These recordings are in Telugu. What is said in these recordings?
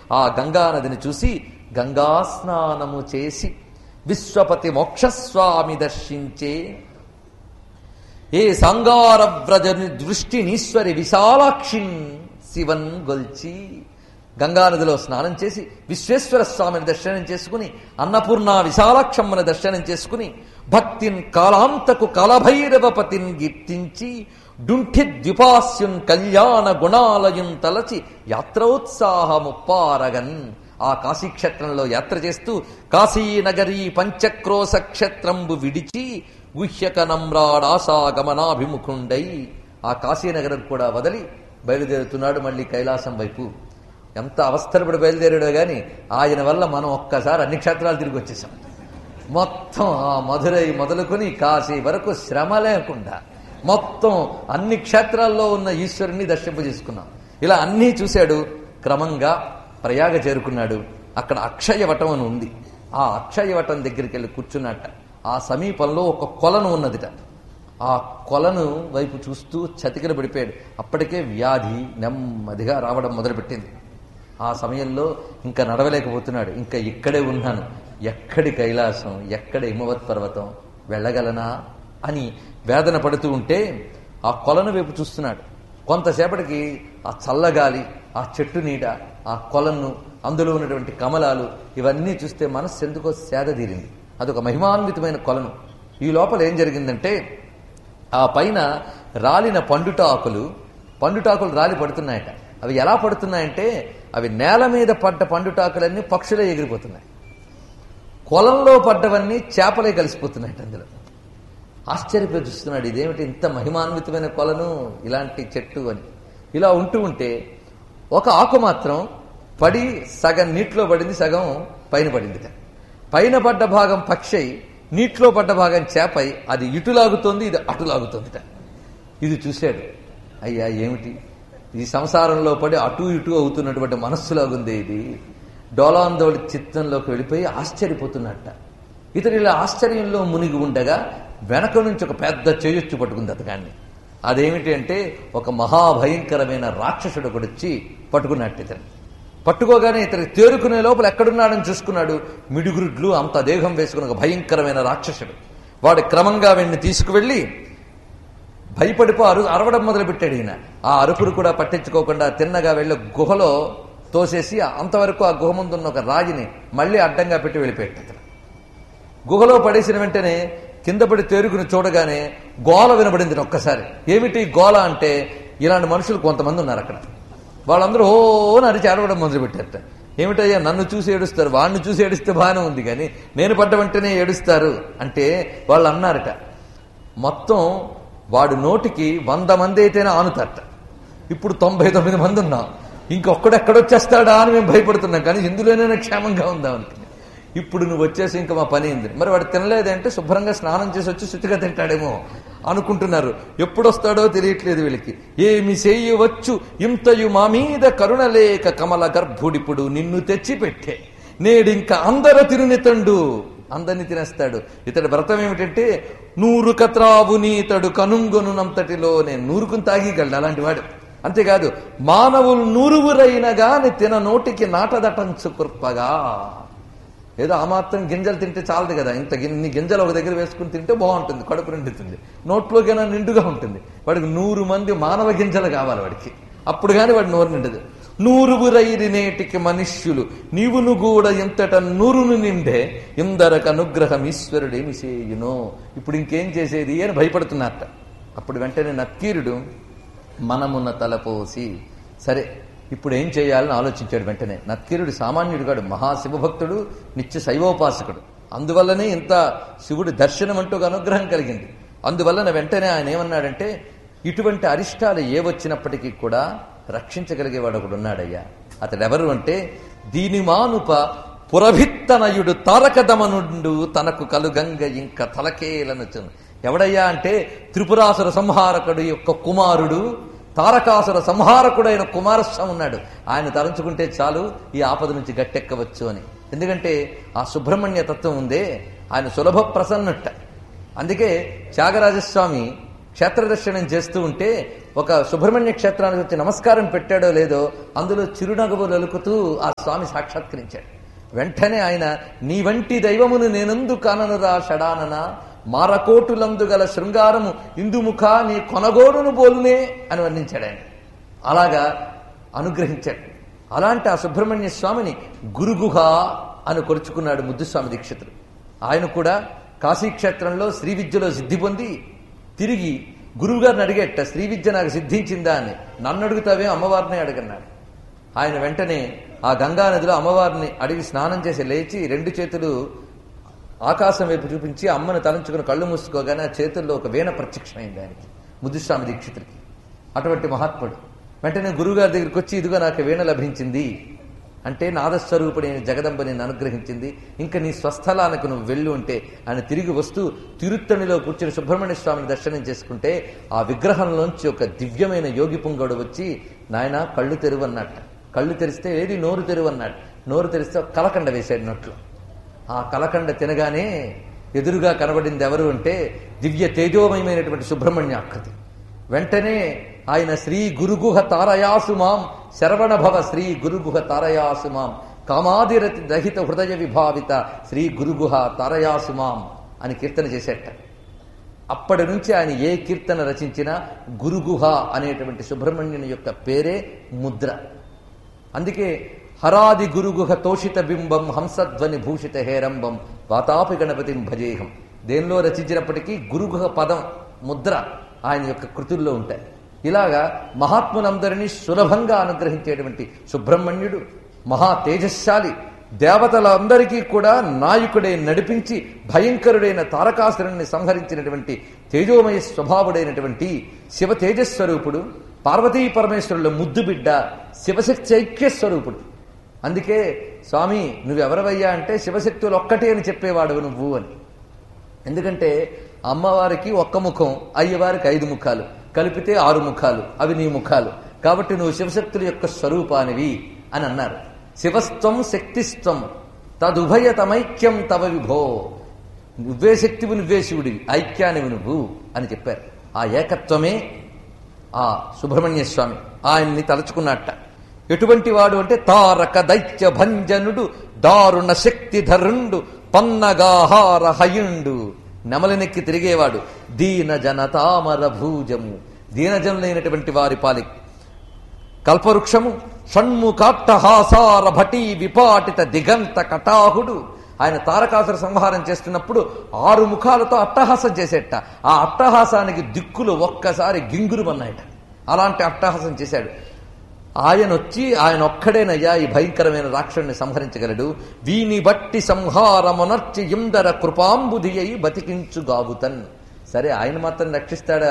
ఆ గంగా నదిని చూసి గంగా స్నానము చేసి విశ్వపతి మోక్షస్వామి దర్శించే ఏ సంగారవ్రజని దృష్టినీశ్వరి విశాలాక్షిన్ శివన్ గొల్చి గంగానదిలో స్నానం చేసి విశ్వేశ్వర స్వామిని దర్శనం చేసుకుని అన్నపూర్ణ విశాలాక్షమ్మని దర్శనం చేసుకుని భక్తిన్ కాలాంతకు కాలభైరవపతిని కీర్తించి డుంఠి ద్విపాస్యున్ కళ్యాణ గుణాలయం తలచి యాత్రోత్సాహముప్పారగన్ ఆ కాశీక్షేత్రంలో యాత్ర చేస్తూ కాశీనగరీ పంచక్రోశ క్షేత్రంబు విడిచి గుహ్యక నమ్రాడాసాగమనాభిముఖుండై ఆ కాశీనగరం కూడా వదిలి బయలుదేరుతున్నాడు మళ్ళీ కైలాసం వైపు. ఎంత అవస్థలపడి బయలుదేరాడో గాని ఆయన వల్ల మనం ఒక్కసారి అన్ని క్షేత్రాలు తిరిగి వచ్చేసాం. మొత్తం ఆ మధురై మొదలుకొని కాశీ వరకు శ్రమ లేకుండా మొత్తం అన్ని క్షేత్రాల్లో ఉన్న ఈశ్వరుణ్ణి దర్శింపజేసుకున్నాం. ఇలా అన్నీ చూశాడు. క్రమంగా ప్రయాగ చేరుకున్నాడు. అక్కడ అక్షయవటం అని ఉంది. ఆ అక్షయవటం దగ్గరికి వెళ్ళి కూర్చున్నట్ట. ఆ సమీపంలో ఒక కొలను ఉన్నదిట. ఆ కొలను వైపు చూస్తూ చతికిల పడిపోయాడు. అప్పటికే వ్యాధి నెమ్మదిగా రావడం మొదలుపెట్టింది. ఆ సమయంలో ఇంకా నడవలేకపోతున్నాడు. ఇంకా ఇక్కడే ఉన్నాను, ఎక్కడి కైలాసం, ఎక్కడ హిమవత్ పర్వతం, వెళ్ళగలనా అని వేదన పడుతూ ఉంటే ఆ కొలను వైపు చూస్తున్నాడు. కొంతసేపటికి ఆ చల్లగాలి, ఆ చెట్టు నీడ, ఆ కొలను, అందులో ఉన్నటువంటి కమలాలు ఇవన్నీ చూస్తే మనస్సు ఎందుకో సేద తీరింది. అదొక మహిమాన్వితమైన కొలను. ఈ లోపల ఏం జరిగిందంటే ఆ పైన రాలిన పండుటాకులు రాలి పడుతున్నాయట. అవి ఎలా పడుతున్నాయంటే అవి నేల మీద పడ్డ పండుటాకులన్నీ పక్షులే ఎగిరిపోతున్నాయి. కొలంలో పడ్డవన్నీ చేపలే కలిసిపోతున్నాయట అందులో. ఆశ్చర్యపోయి చూస్తున్నాడు, ఇదేమిటి ఇంత మహిమాన్వితమైన కొలను, ఇలాంటి చెట్టు అని. ఇలా ఉంటూ ఉంటే ఒక ఆకు మాత్రం పడి సగం నీటిలో పడింది, సగం పైన పడింది. పైన పడ్డ భాగం పక్షి, నీటిలో పడ్డ భాగం చేపై, అది ఇటు లాగుతోంది, ఇది అటు లాగుతోందిట. ఇది చూశాడు, అయ్యా ఏమిటి ఈ సంసారంలో పడి అటు ఇటు అవుతున్నటువంటి మనస్సులాగుంది ఇది. డోలాందోళి చిత్తంలోకి వెళ్ళిపోయి ఆశ్చర్యపోతున్నట్ట. ఇతడు ఇలా ఆశ్చర్యంలో మునిగి ఉండగా వెనక నుంచి ఒక పెద్ద చేయొచ్చు పట్టుకుంది అతగాన్ని. అదేమిటి అంటే ఒక మహాభయంకరమైన రాక్షసుడు ఒకడు వచ్చి పట్టుకున్నట్టు. ఇతను పట్టుకోగానే ఇతనికి తేరుకునే లోపల ఎక్కడున్నాడని చూసుకున్నాడు. మిడుగురుడ్లు అంత దేహం వేసుకున్న ఒక భయంకరమైన రాక్షసుడు. వాడు క్రమంగా వీడిని తీసుకువెళ్ళి భయపడిపో అరవడం మొదలుపెట్టాడు. ఈయన ఆ అరుపును కూడా పట్టించుకోకుండా తిన్నగా వెళ్ళి గుహలో తోసేసి అంతవరకు ఆ గుహ ముందున్న ఒక రాగిని మళ్లీ అడ్డంగా పెట్టి వెళ్ళిపోయాడు. అతను గుహలో పడేసిన వెంటనే కింద పడి తేరుకుని చూడగానే గోల వినబడింది ఒక్కసారి. ఏమిటి గోల అంటే, ఇలాంటి మనుషులు కొంతమంది ఉన్నారు అక్కడ. వాళ్ళందరూ ఓ నరిచి అరవడం మొదలుపెట్టారట. ఏమిటయ్యా నన్ను చూసి ఏడుస్తారు, వాడిని చూసి ఏడిస్తే బాగానే ఉంది కానీ నేను పడ్డ వెంటనే ఏడుస్తారు అంటే వాళ్ళు అన్నారట. మొత్తం వాడు నోటికి 100 మంది అయితేనే ఆనుతారట. ఇప్పుడు 99 మంది ఉన్నాం, ఇంకొక్కడెక్కడొచ్చేస్తాడా అని మేము భయపడుతున్నాం, కానీ ఇందులోనే క్షేమంగా ఉందామని. ఇప్పుడు నువ్వు వచ్చేసి ఇంకా మా పని అయింది. మరి వాడు తినలేదంటే శుభ్రంగా స్నానం చేసి వచ్చి శుచిగా తింటాడేమో అనుకుంటున్నారు. ఎప్పుడొస్తాడో తెలియట్లేదు వీళ్ళకి. ఏమి చేయవచ్చు ఇంతయు మా మీద కరుణలేక కమల గర్భుడిప్పుడు నిన్ను తెచ్చిపెట్టే నేడింకా అందరూ తిరునితండు, అందరినీ తినేస్తాడు. ఇతడి వ్రతం ఏమిటంటే 100 కత్రావు నీతడు కనుంగొనునంతటిలో నేను 100కు తాగీగలను అలాంటి వాడు. అంతేకాదు మానవులు 100 గాని తిన నోటికి నాటదటంచు కృపగా. ఏదో ఆ మాత్రం గింజలు తింటే చాలదు కదా, ఇన్ని గింజలు ఒక దగ్గర వేసుకుని తింటే బాగుంటుంది, కడుపు నిండుతుంది, నోట్లోకైనా నిండుగా ఉంటుంది. వాడికి 100 మంది మానవ గింజలు కావాలి వాడికి, అప్పుడు కానీ వాడి నోరు నిండదు. 100 నేటికి మనుష్యులు నీవును కూడా ఇంతట 100 నిండే ఇందరక అనుగ్రహం ఈశ్వరుడేమి చేయునో. ఇప్పుడు ఇంకేం చేసేది అని భయపడుతున్నట్ట. అప్పుడు వెంటనే నక్కీరుడు మనమున్న తలపోసి సరే ఇప్పుడు ఏం చేయాలని ఆలోచించాడు. వెంటనే నక్కీరుడు సామాన్యుడు కాడు, మహాశివభక్తుడు, నిత్య శైవోపాసకుడు. అందువల్లనే ఇంత శివుడి దర్శనం అంటూ అనుగ్రహం కలిగింది. అందువలన వెంటనే ఆయన ఏమన్నాడంటే, ఇటువంటి అరిష్టాలు ఏ వచ్చినప్పటికీ కూడా రక్షించగలిగేవాడు ఒకడు ఉన్నాడయ్యా. అతడెవరు అంటే దీని మానుప పురభిత్తనయుడు తారకదమనుండు తనకు కలుగంగ ఇంక తలకేలనచు. ఎవడయ్యా అంటే త్రిపురాసుర సంహారకుడు యొక్క కుమారుడు, తారకాసుర సంహారకుడైన కుమారస్వామి ఉన్నాడు. ఆయన తలంచుకుంటే చాలు ఈ ఆపద నుంచి గట్టెక్కవచ్చు అని. ఎందుకంటే ఆ సుబ్రహ్మణ్య తత్వం ఉందే, ఆయన సులభ ప్రసన్నట్ట. అందుకే త్యాగరాజస్వామి క్షేత్రదర్శనం చేస్తూ ఉంటే ఒక సుబ్రహ్మణ్య క్షేత్రానికి వచ్చి నమస్కారం పెట్టాడో లేదో అందులో చిరునగవు లలుకుతూ ఆ స్వామి సాక్షాత్కరించాడు. వెంటనే ఆయన నీ వంటి దైవమును నేనందు కాననురా షడానన మారకోటులందు గల శృంగారము ఇందుముఖ నీ కొనగోడును బోలునే అని వర్ణించాడు ఆయన. అలాగా అనుగ్రహించాడు. అలాంటి ఆ సుబ్రహ్మణ్య స్వామిని గురుగుహ అని కొలుచుకున్నాడు ముద్దుస్వామి దీక్షితుడు. ఆయన కూడా కాశీక్షేత్రంలో శ్రీ విద్యలో సిద్ధి పొంది తిరిగి గురువుగారిని అడిగేట శ్రీ విద్య నాకు సిద్ధించిందా అని. నన్ను అడుగుతావే అమ్మవారిని అడగన్నాడు. ఆయన వెంటనే ఆ గంగా నదిలో అమ్మవారిని అడిగి స్నానం చేసి లేచి 2 చేతులు ఆకాశం వైపు చూపించి అమ్మను తలంచుకుని కళ్ళు మూసుకోగానే ఆ చేతుల్లో ఒక వీణ ప్రత్యక్షమైంది ఆయనకి, ముద్దుస్వామి దీక్షితుడికి. అటువంటి మహాత్ముడు వెంటనే గురువుగారి దగ్గరికి వచ్చి ఇదిగో నాకు వీణ లభించింది అంటే నాదస్వరూపుడైన జగదంబ నిన్ను అనుగ్రహించింది, ఇంకా నీ స్వస్థలానికి నువ్వు వెళ్ళు అంటే ఆయన తిరిగి వస్తూ తిరుత్తణిలో కూర్చుని సుబ్రహ్మణ్య స్వామిని దర్శనం చేసుకుంటే ఆ విగ్రహంలోంచి ఒక దివ్యమైన యోగి పుంగవుడు వచ్చి నాయన కళ్ళు తెరువు అన్నట్ట. కళ్ళు తెరిస్తే ఏది నోరు తెరువు అన్నాడు. నోరు తెరిస్తే కలకండ వేశాడు నోట్లో. ఆ కలకండ తినగానే ఎదురుగా కనబడింది ఎవరు అంటే దివ్య తేజోమయమైనటువంటి సుబ్రహ్మణ్య ఆకృతి. వెంటనే ఆయన శ్రీ గురుగుహ తారయాసుమాం శరవణ భవ శ్రీ గురుగుహ తారయాసుమాం కామాదిరతి దహిత హృదయ విభావిత శ్రీ గురుగుహ తారయాసుమాం అని కీర్తన చేసేట. అప్పటి నుంచి ఆయన ఏ కీర్తన రచించినా గురుగుహ అనేటువంటి సుబ్రహ్మణ్యుని యొక్క పేరే ముద్ర. అందుకే హరాది గురుగుహ తోషిత బింబం హంసధ్వని భూషిత హేరంబం వాతాపి గణపతిం భజేహం. దేనిలో రచించినప్పటికీ గురుగుహ పదం ముద్ర ఆయన యొక్క కృతుల్లో ఉంటాయి. ఇలాగా మహాత్ములందరినీ సులభంగా అనుగ్రహించేటువంటి సుబ్రహ్మణ్యుడు మహా తేజశాలి, దేవతలందరికీ కూడా నాయకుడై నడిపించి భయంకరుడైన తారకాసురుణ్ణి సంహరించినటువంటి తేజోమయ స్వభావుడైనటువంటి శివ తేజస్వరూపుడు, పార్వతీ పరమేశ్వరుల ముద్దు బిడ్డ, శివశక్తి ఐక్యస్వరూపుడు. అందుకే స్వామి నువ్వెవరవయ్యా అంటే శివశక్తులు ఒక్కటే అని చెప్పేవాడు నువ్వు అని. ఎందుకంటే అమ్మవారికి ఒక్క ముఖం, అయ్యవారికి 5 ముఖాలు, కలిపితే 6 ముఖాలు, అవి నీ ముఖాలు. కాబట్టి నువ్వు శివశక్తుల యొక్క స్వరూపానివి అని అన్నారు. శివస్త్వం శక్తిస్త్వం తదుభయతమైక్యం తవ విభో. నువ్వే శక్తివి, నువ్వే శివుడివి, ఐక్యానివి నువ్వు అని చెప్పారు. ఆ ఏకత్వమే ఆ సుబ్రహ్మణ్య స్వామి. ఆయన్ని తలుచుకున్నట్ట. ఎటువంటి వాడు అంటే తారక దైత్య భంజనుడు దారుణ శక్తిధరుండు పన్నగాహార హయుండు. నెమలినెక్కి తిరిగేవాడు, దీన జనతామర భూజము, దీనజనులైనటువంటి వారి పాలి కల్పవృక్షము, షణ్ముఖాట్టహాసార భటీ విపాటిత దిగంత కటాహుడు. ఆయన తారకాసుర సంహారం చేస్తున్నప్పుడు 6 ముఖాలతో అట్టహాసం చేసేట. ఆ అట్టహాసానికి దిక్కులు ఒక్కసారి గింగురుమన్నాయట. అలాంటి అట్టహాసం చేశాడు. ఆయన వచ్చి ఆయన ఒక్కడేనయ్యా ఈ భయంకరమైన రాక్షసుని సంహరించగలడు. వీని బట్టి సంహారమునర్చి ఇందర కృపాంబుధి అయి బతికించుగావుతన్. సరే ఆయన మాత్రం రక్షిస్తాడా?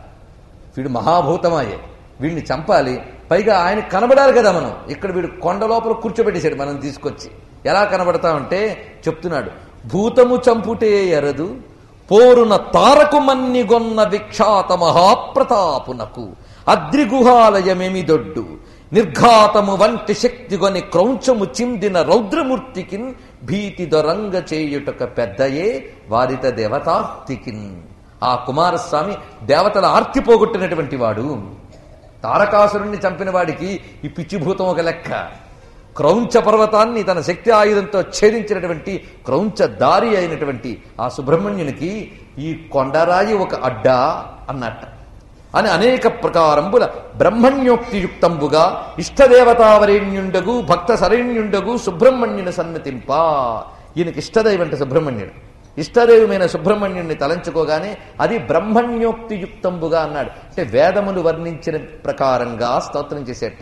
వీడు మహాభూతమాయే, వీడిని చంపాలి. పైగా ఆయన కనబడాలి కదా మనం. ఇక్కడ వీడు కొండ లోపల కూర్చోబెట్టేశాడు మనం తీసుకొచ్చి. ఎలా కనబడతామంటే చెప్తున్నాడు, భూతము చంపుటే ఎరదు పోరున తారకు మన్నిగొన్న విఖ్యాత మహాప్రతాపునకు అద్రిగుహాలయమేమి దొడ్డు నిర్ఘాతము వంటి శక్తిగొని క్రౌంచము చిందిన రౌద్రమూర్తికిన్ భీతి దొరంగ చేయుటక పెద్దయే వారిత దేవతార్తికిన్. ఆ కుమారస్వామి దేవతల ఆర్తి పోగొట్టినటువంటి వాడు. తారకాసురుణ్ణి చంపిన వాడికి ఈ పిచ్చిభూతం ఒక లెక్క. క్రౌంచ పర్వతాన్ని తన శక్తి ఆయుధంతో ఛేదించినటువంటి క్రౌంచ దారి అయినటువంటి ఆ సుబ్రహ్మణ్యునికి ఈ కొండరాయి ఒక అడ్డా అన్నట్ట అని అనేక ప్రకారంబుల బ్రహ్మణ్యోక్తియుక్తంబుగా ఇష్టదేవతావరేణ్యుండగు భక్త సరైణ్యుండగు సుబ్రహ్మణ్యుని సన్నతింప. ఈయనకి ఇష్టదైవంట సుబ్రహ్మణ్యుడు. ఇష్టదైవమైన సుబ్రహ్మణ్యుణ్ణి తలంచుకోగానే అది బ్రహ్మణ్యోక్తియుక్తంబుగా అన్నాడు. అంటే వేదములు వర్ణించిన ప్రకారంగా స్తోత్రం చేసేట.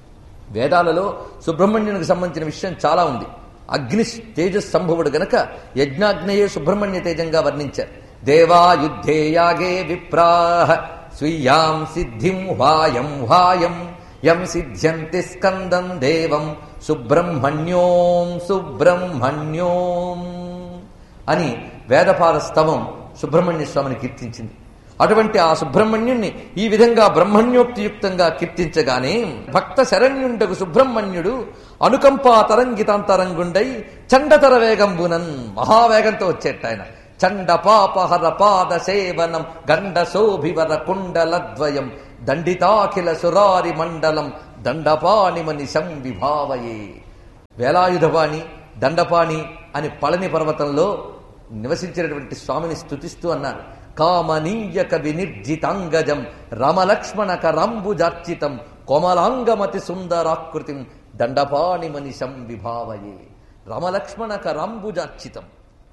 వేదాలలో సుబ్రహ్మణ్యునికి సంబంధించిన విషయం చాలా ఉంది. అగ్ని తేజస్సంభవుడు గనక యజ్ఞాగ్నయే సుబ్రహ్మణ్య తేజంగా వర్ణించారు. దేవా యుద్ధే యాగే విప్రాహ స్వీయాం సిద్ధిం హ్వాయం హ్వాయం యం సిద్ధ్యంతి స్కందం దేవం సుబ్రహ్మణ్యోం సుబ్రహ్మణ్యోం అని వేదపాల స్తవం సుబ్రహ్మణ్య స్వామిని కీర్తించింది. అటువంటి ఆ సుబ్రహ్మణ్యుణ్ణి ఈ విధంగా బ్రహ్మణ్యోక్తియుక్తంగా కీర్తించగానే భక్త శరణ్యుండకు సుబ్రహ్మణ్యుడు అనుకంపా తరంగితాంతరంగుండై చండతర వేగంబునన్ మహావేగంతో వచ్చేట. ఆయన చండ పాపహర పాద సేవనం గండ శోభివర కుండలద్వయం దండితాఖిల సురారి మండలం దండపాణిమని సంవిభావయే. వేలాయుధపాణి దండపాణి అని పళని పర్వతంలో నివసించినటువంటి స్వామిని స్తుతిస్తూ అన్నారు. కామనీయ కవి నిర్జితాంగజం రమలక్ష్మణ కరంబుజార్చితం కోమలాంగమతి సుందరాకృతిం దండపాణిమని సంవిభావయే. రమలక్ష్మణ కరంబుజార్చితం.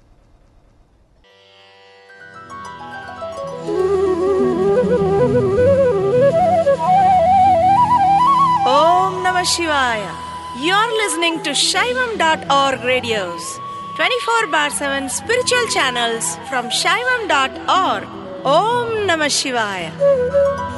Om Namah Shivaya. You're listening to Shaivam.org radios, 24/7 spiritual channels from Shaivam.org. Om Namah Shivaya.